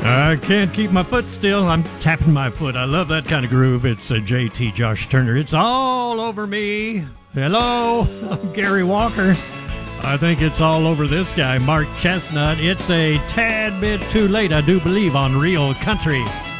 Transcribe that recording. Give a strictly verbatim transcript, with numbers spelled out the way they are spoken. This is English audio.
I can't keep my foot still. I'm tapping my foot. I love that kind of groove. It's a J T Josh Turner. It's all over me. Hello, I'm Gary Walker. I think it's all over this guy, Mark Chestnut. It's a tad bit too late, I do believe, on Real Country.